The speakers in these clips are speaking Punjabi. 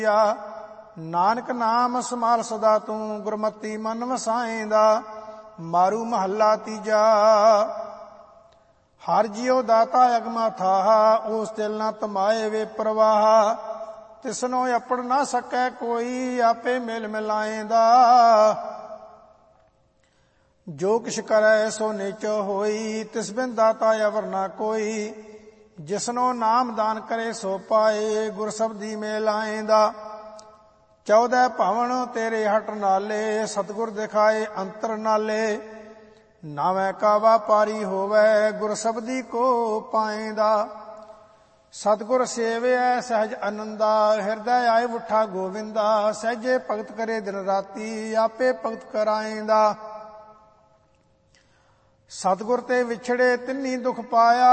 ਨਾਨਕ ਨਾਮ ਸੰਭਾਲ ਸਦਾ ਤੂੰ, ਗੁਰਮਤੀ ਮਨ ਵਸਾਏਂਦਾ। ਮਾਰੂ ਮਹੱਲਾ ਤੀਜਾ। ਹਰ ਜਿਉ ਦਾਤਾ ਅਗਮਾ ਥਾਹਾ, ਉਸ ਤਿਲ ਨਾ ਤਮਾਏ ਵੇ ਪ੍ਰਵਾਹ। ਤਿਸਨੋ ਅਪੜ ਨਾ ਸਕੈ ਕੋਈ, ਆਪੇ ਮਿਲ ਮਿਲਾਏਂਦਾ। ਜੋ ਕਿਛ ਕਰੈ ਸੋ ਨਿਚੋ ਹੋਈ, ਤਿਸ ਬਿਨ ਦਾਤਾ ਅਵਰ ਨਾ ਕੋਈ। ਜਿਸਨੋ ਨਾਮ ਦਾਨ ਕਰੇ ਸੋ ਪਾਏ, ਗੁਰ ਸਬਦੀ ਮੇਲ ਆਏਂਦਾ। 14 ਭਵਨ ਤੇਰੇ ਹਟ ਨਾਲੇ, ਸਤਿਗੁਰ ਦਿਖਾਏ ਅੰਤਰ ਨਾਲੇ। ਨਾਵੇਂ ਕਾ ਵਾਪਾਰੀ ਹੋਵੈ, ਗੁਰ ਸਬਦੀ ਕੋ ਪਾਏਂਦਾ। ਸਤਿਗੁਰ ਸੇਵਿਐ ਸਹਿਜ ਅਨੰਦਾ, ਹਿਰਦੈ ਆਏ ਉਠਾ ਗੋਵਿੰਦਾ। ਸਹਿਜੇ ਭਗਤ ਕਰੇ ਦਿਨ ਰਾਤੀ, ਆਪੇ ਭਗਤ ਕਰਾਏਂਦਾ। ਸਤਿਗੁਰ ਤੇ ਵਿਛੜੇ ਤਿੰਨੀ ਦੁਖ ਪਾਇਆ,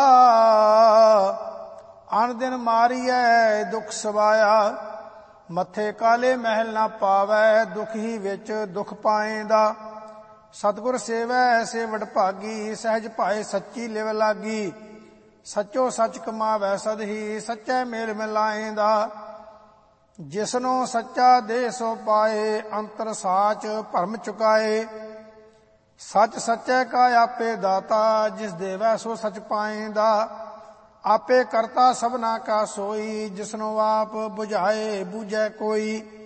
ਅਨ ਦਿਨ ਮਾਰੀਐ ਦੁਖ ਸਵਾਇਆ। ਮੱਥੇ ਕਾਲੇ ਮਹਿਲ ਨਾ ਪਾਵੈ, ਦੁਖ ਹੀ ਵਿੱਚ ਦੁਖ ਪਾਏਂਦਾ। ਸਤਿਗੁਰ ਸੇਵੈ ਐਸੇ ਵਡਭਾਗੀ, ਸਹਿਜ ਭਾਏ ਸੱਚੀ ਲਿਵ ਲਾਗੀ। ਸੱਚੋ ਸੱਚ ਕਮਾਵੈ ਸਦਹੀ, ਸੱਚੈ ਮੇਲ ਮਿਲਾਏਂਦਾ। ਜਿਸਨੋ ਸੱਚਾ ਦੇ ਸੋ ਪਾਏ, ਅੰਤਰ ਸਾਚ ਭਰਮ ਚੁਕਾਏ। ਸੱਚ ਸੱਚੈ ਕਾ ਆਪੇ ਦਾਤਾ, ਜਿਸ ਦੇਵੈ ਸੋ ਸਚ ਪਾਏਂਦਾ। ਆਪੇ ਕਰਤਾ ਸਭਨਾ ਕਾ ਸੋਈ, ਜਿਸਨੋ ਆਪ ਬੁਝਾਏ ਬੂਝੈ ਕੋਈ।